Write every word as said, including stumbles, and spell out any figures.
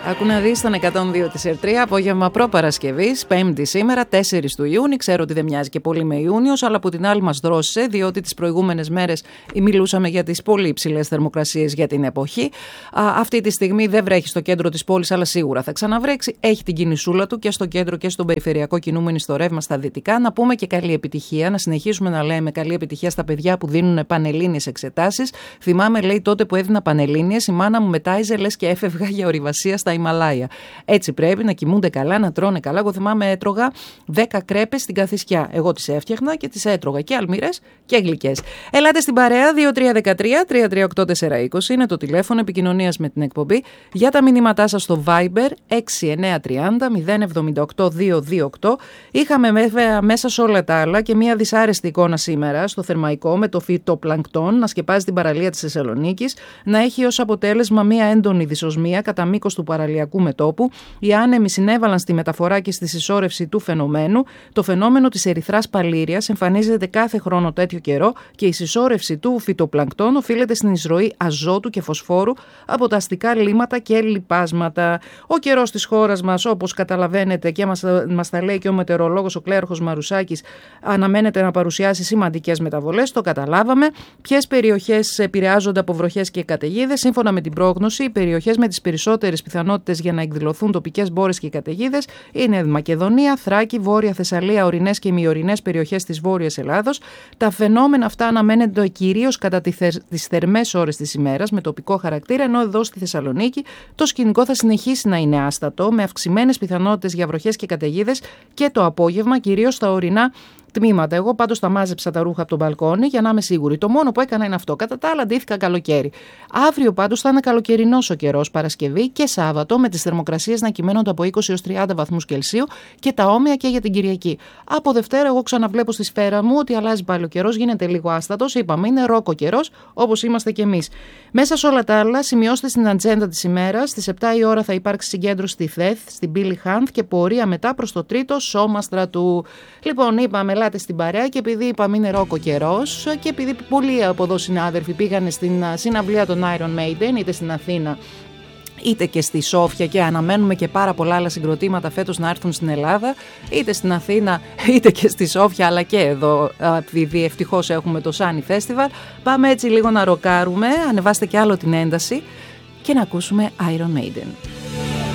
Άκου να δεις τον εκατόν δύο της Ερτρία, απόγευμα προ-Παρασκευής, Πέμπτη σήμερα, τέσσερις του Ιούνιου. Ξέρω ότι δεν μοιάζει και πολύ με Ιούνιος, αλλά από την άλλη μας δρόσησε, διότι τις προηγούμενες μέρες μιλούσαμε για τις πολύ υψηλές θερμοκρασίες για την εποχή. Α, αυτή τη στιγμή δεν βρέχει στο κέντρο της πόλης, αλλά σίγουρα θα ξαναβρέξει. Έχει την κινησούλα του και στο κέντρο και στον περιφερειακό, κινούμενη στο ρεύμα στα δυτικά. Να πούμε και καλή επιτυχία, να συνεχίσουμε να λέμε καλή επιτυχία στα παιδιά που δίνουν πανελλήνιες εξετάσεις. Θυμάμαι, λέει, τότε που έδινα πανελλήνιες, η μάνα μου μετάιζε, λες και έφευγα για ορειβασία στα Ιμαλάια. Έτσι πρέπει να κοιμούνται καλά, να τρώνε καλά. Εγώ θυμάμαι έτρωγα δέκα κρέπες στην καθισιά. Εγώ τις έφτιαχνα και τις έτρωγα και αλμυρές και γλυκές. Ελάτε στην παρέα, δύο τρία ένα τρία τρία τρία οκτώ τέσσερα είκοσι είναι το τηλέφωνο επικοινωνίας με την εκπομπή. Για τα μηνύματά σας στο Viber έξι εννιά τρία μηδέν μηδέν εβδομήντα οκτώ διακόσια είκοσι οκτώ. Είχαμε βέβαια μέσα σε όλα τα άλλα και μια δυσάρεστη εικόνα σήμερα στο Θερμαϊκό με το φυτοπλανκτόν να σκεπάζει την παραλία της Θεσσαλονίκης, να έχει ως αποτέλεσμα μια έντονη δυσοσμία κατά μήκος του παραλιακού μετώπου. Οι άνεμοι συνέβαλαν στη μεταφορά και στη συσσόρευση του φαινομένου. Το φαινόμενο της ερυθράς παλήρειας εμφανίζεται κάθε χρόνο τέτοιο καιρό και η συσσόρευση του φυτοπλανκτών οφείλεται στην εισρωή αζότου και φωσφόρου από τα αστικά λίμματα και λιπάσματα. Ο καιρός της χώρας μας, όπως καταλαβαίνετε και μας, μας τα λέει και ο μετεωρολόγος ο Κλέαρχος Μαρουσάκης, αναμένεται να παρουσιάσει σημαντικές μεταβολές. Το καταλάβαμε. Ποιες περιοχές επηρεάζονται από βροχές και καταιγίδες? Σύμφωνα με την πρόγνωση, οι περιοχές με τις περισσότερες πιθανότητες για να εκδηλωθούν τοπικές μπόρες και καταιγίδες είναι Μακεδονία, Θράκη, Βόρεια Θεσσαλία, ορεινές και μειορεινές περιοχές της Βόρειας Ελλάδος. Τα φαινόμενα αυτά αναμένονται κυρίως κατά τις θερμές ώρες της ημέρας με τοπικό χαρακτήρα, ενώ εδώ στη Θεσσαλονίκη το σκηνικό θα συνεχίσει να είναι άστατο με αυξημένες πιθανότητες για βροχές και καταιγίδες και το απόγευμα, κυρίως στα ορεινά τμήματα. Εγώ πάντως τα μάζεψα τα ρούχα από τον μπαλκόνι για να είμαι σίγουρη. Το μόνο που έκανα είναι αυτό. Κατά τα άλλα, ντύθηκα καλοκαίρι. Αύριο πάντως θα είναι καλοκαιρινός ο καιρός, Παρασκευή και Σάββατο, με τις θερμοκρασίες να κυμαίνονται από είκοσι έως τριάντα βαθμούς Κελσίου και τα όμοια και για την Κυριακή. Από Δευτέρα, εγώ ξαναβλέπω στη σφαίρα μου ότι αλλάζει πάλι ο καιρός, γίνεται λίγο άστατος. Είπαμε, είναι ρόκο καιρός, όπως είμαστε κι εμείς. Μέσα σε όλα τα άλλα, σημειώστε στην ατζέντα της ημέρας. Στις επτά η ώρα θα υπάρξει συγκέντρωση στη ΘΕΘ, στην Πύλη Χάνθ και πορεία μετά προς το τρίτο σώμα στρατού. Λοιπόν, είπαμε, ελάτε στην παρέα και επειδή είπαμε είναι ρόκο καιρός και επειδή πολλοί από εδώ συνάδελφοι πήγανε στην συναυλία των Iron Maiden, είτε στην Αθήνα είτε και στη Σόφια και αναμένουμε και πάρα πολλά άλλα συγκροτήματα φέτος να έρθουν στην Ελλάδα, είτε στην Αθήνα είτε και στη Σόφια, αλλά και εδώ, επειδή ευτυχώς έχουμε το Sunny Festival. Πάμε έτσι λίγο να ροκάρουμε, ανεβάστε και άλλο την ένταση και να ακούσουμε Iron Maiden.